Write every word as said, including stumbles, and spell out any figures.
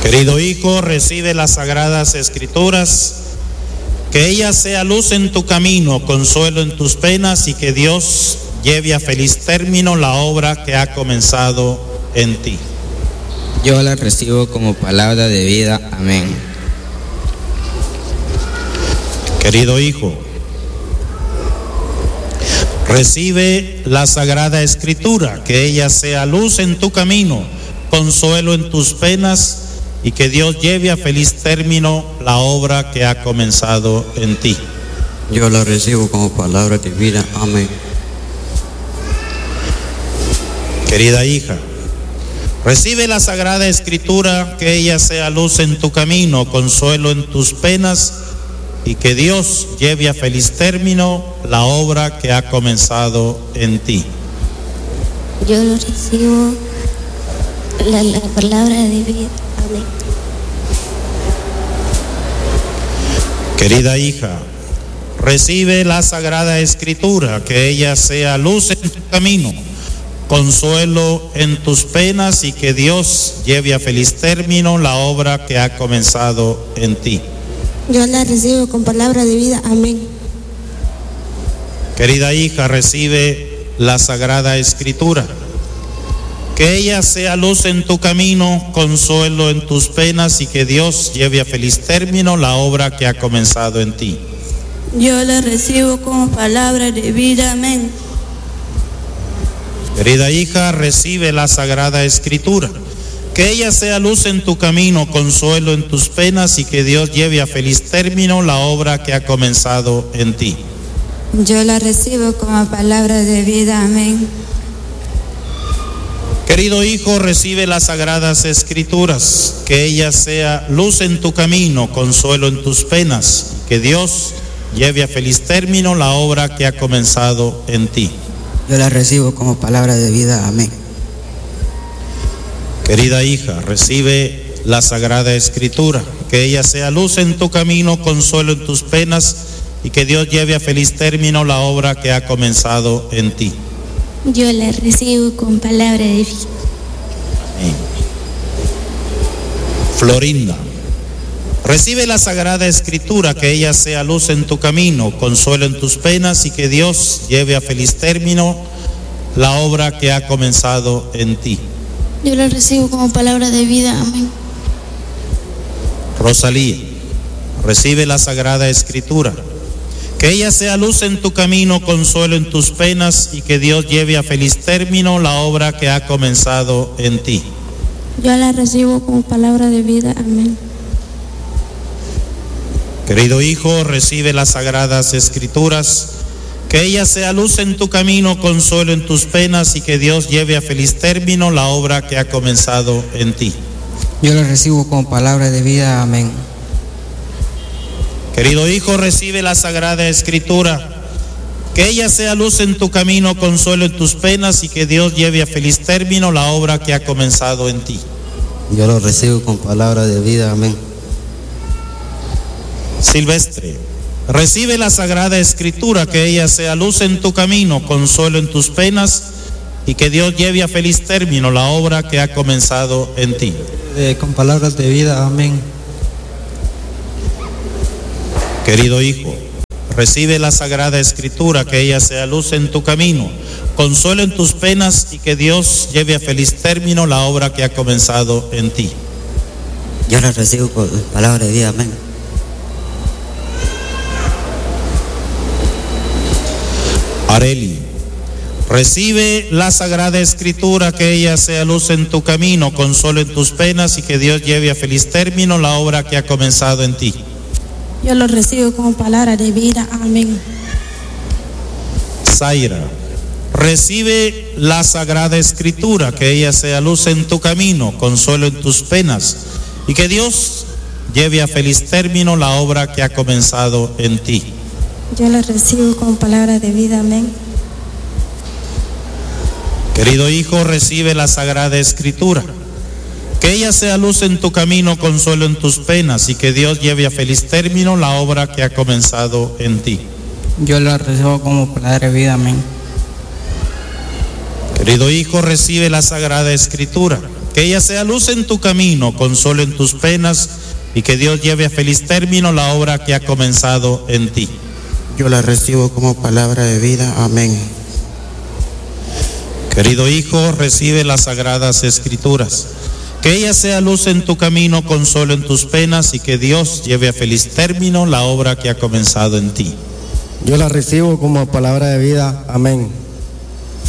Querido hijo, recibe las sagradas escrituras, que ella sea luz en tu camino, consuelo en tus penas, y que Dios lleve a feliz término la obra que ha comenzado en ti. Yo la recibo como palabra de vida. Amén. Querido hijo, recibe la sagrada escritura, que ella sea luz en tu camino, consuelo en tus penas, y que Dios lleve a feliz término la obra que ha comenzado en ti. Yo la recibo como palabra de vida. Amén. Querida hija, recibe la sagrada escritura, que ella sea luz en tu camino, consuelo en tus penas, y que Dios lleve a feliz término la obra que ha comenzado en ti. Yo lo recibo la, la palabra de vida. Amén. Querida hija, recibe la sagrada escritura, que ella sea luz en tu camino, consuelo en tus penas, y que Dios lleve a feliz término la obra que ha comenzado en ti. Yo la recibo con palabra de vida. Amén. Querida hija, recibe la sagrada escritura, que ella sea luz en tu camino, consuelo en tus penas, y que Dios lleve a feliz término la obra que ha comenzado en ti. Yo la recibo como palabra de vida. Amén. Querida hija, recibe la sagrada escritura, que ella sea luz en tu camino, consuelo en tus penas, y que Dios lleve a feliz término la obra que ha comenzado en ti. Yo la recibo como palabra de vida. Amén. Querido hijo, recibe las sagradas escrituras, que ella sea luz en tu camino, consuelo en tus penas, y que Dios lleve a feliz término la obra que ha comenzado en ti. Yo la recibo como palabra de vida. Amén. Querida hija, recibe la sagrada escritura, que ella sea luz en tu camino, consuelo en tus penas, y que Dios lleve a feliz término la obra que ha comenzado en ti. Yo la recibo con palabra de vida. Amén. Florinda, recibe la sagrada escritura, que ella sea luz en tu camino, consuelo en tus penas, y que Dios lleve a feliz término la obra que ha comenzado en ti. Yo la recibo como palabra de vida. Amén. Rosalía, recibe la sagrada escritura, que ella sea luz en tu camino, consuelo en tus penas, y que Dios lleve a feliz término la obra que ha comenzado en ti. Yo la recibo como palabra de vida. Amén. Querido hijo, recibe las sagradas escrituras, que ella sea luz en tu camino, consuelo en tus penas, y que Dios lleve a feliz término la obra que ha comenzado en ti. Yo la recibo como palabra de vida. Amén. Querido hijo, recibe la sagrada escritura, que ella sea luz en tu camino, consuelo en tus penas, y que Dios lleve a feliz término la obra que ha comenzado en ti. Yo lo recibo con palabra de vida. Amén. Silvestre, recibe la sagrada escritura, que ella sea luz en tu camino, consuelo en tus penas, y que Dios lleve a feliz término la obra que ha comenzado en ti. Eh, con palabras de vida. Amén. Querido hijo, recibe la sagrada escritura, que ella sea luz en tu camino, consuelo en tus penas, y que Dios lleve a feliz término la obra que ha comenzado en ti. Yo la recibo con palabra de vida. Amén. Areli, recibe la sagrada escritura, que ella sea luz en tu camino, consuelo en tus penas, y que Dios lleve a feliz término la obra que ha comenzado en ti. Yo lo recibo como palabra de vida. Amén. Zaira, recibe la sagrada escritura, que ella sea luz en tu camino, consuelo en tus penas, y que Dios lleve a feliz término la obra que ha comenzado en ti. Yo la recibo como palabra de vida. Amén. Querido hijo, recibe la sagrada escritura, que ella sea luz en tu camino, consuelo en tus penas, y que Dios lleve a feliz término la obra que ha comenzado en ti. Yo la recibo como palabra de vida. Amén. Querido hijo, recibe la sagrada escritura, que ella sea luz en tu camino, consuelo en tus penas, y que Dios lleve a feliz término la obra que ha comenzado en ti. Yo la recibo como palabra de vida. Amén. Querido hijo, recibe las sagradas escrituras. Que ella sea luz en tu camino, consuelo en tus penas, y que Dios lleve a feliz término la obra que ha comenzado en ti. Yo la recibo como palabra de vida. Amén.